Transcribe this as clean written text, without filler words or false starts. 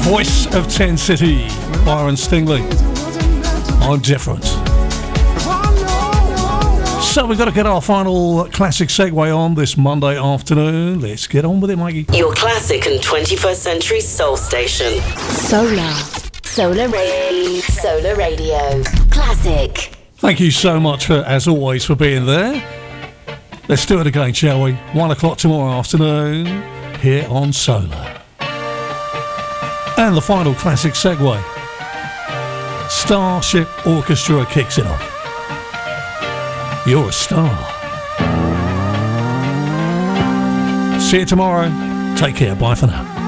Voice of 10 City, Byron Stingley. I'm different. So we've got to get our final classic segue on this Monday afternoon. Let's get on with it, Mikey. Your classic and 21st century soul station. Solar Radio. Classic. Thank you so much, as always, for being there. Let's do it again, shall we? 1 o'clock tomorrow afternoon here on Solar. And the final classic segue. Starship Orchestra kicks it off. You're a star. See you tomorrow. Take care. Bye for now.